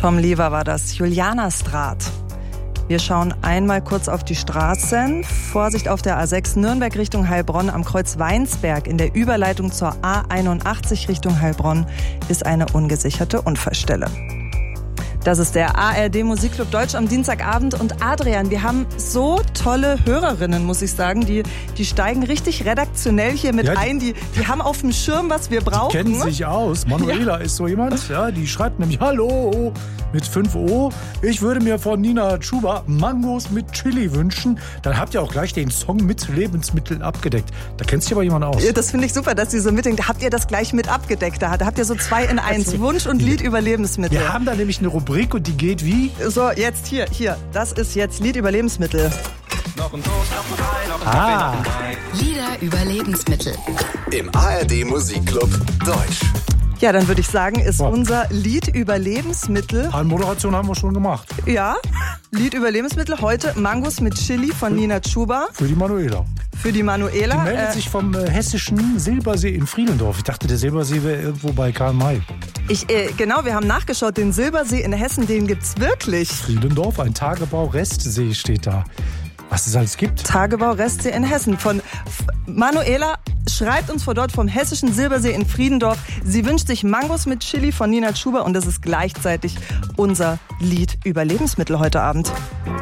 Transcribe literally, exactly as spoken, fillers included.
Tom Lever war das. Julianerstraat. Wir schauen einmal kurz auf die Straßen. Vorsicht auf der A sechs Nürnberg Richtung Heilbronn am Kreuz Weinsberg. In der Überleitung zur A einundachtzig Richtung Heilbronn ist eine ungesicherte Unfallstelle. Das ist der A R D Musikclub Deutsch am Dienstagabend. Und Adrian, wir haben so tolle Hörerinnen, muss ich sagen. Die, die steigen richtig redaktionell hier mit ja, ein. Die, die haben auf dem Schirm, was wir brauchen. Die kennen sich aus. Manuela ja. ist so jemand, ja, die schreibt nämlich Hallo mit fünf O. Ich würde mir von Nina Chuba Mangos mit Chili wünschen. Dann habt ihr auch gleich den Song mit Lebensmitteln abgedeckt. Da kennt sich aber jemand aus. Ja, das finde ich super, dass sie so mitdenkt. Habt ihr das gleich mit abgedeckt? Da habt ihr so zwei in eins. Also, Wunsch und Lied über Lebensmittel. Wir haben da nämlich eine Rubrik und die geht wie? So, jetzt hier, hier. Das ist jetzt Lied über Lebensmittel. Noch ein Toast, noch ein Ei, noch ein ah. Kaffee, noch ein Ei. Lieder über Lebensmittel. Im A R D Musikclub Deutsch. Ja, dann würde ich sagen, ist oh. unser Lied über Lebensmittel... Anmoderation haben wir schon gemacht. Ja, Lied über Lebensmittel. Heute Mangos mit Chili von für, Nina Chuba. Für die Manuela. Für die Manuela. Die meldet äh, sich vom äh, hessischen Silbersee in Friedendorf. Ich dachte, der Silbersee wäre irgendwo bei Karl May. Ich, äh, genau, wir haben nachgeschaut, den Silbersee in Hessen, den gibt's wirklich. Friedendorf, ein Tagebau-Restsee steht da. Was es alles gibt. Tagebau-Restsee in Hessen. Von Manuela schreibt uns vor dort vom hessischen Silbersee in Friedendorf. Sie wünscht sich Mangos mit Chili von Nina Chuba und das ist gleichzeitig unser Lied über Lebensmittel heute Abend.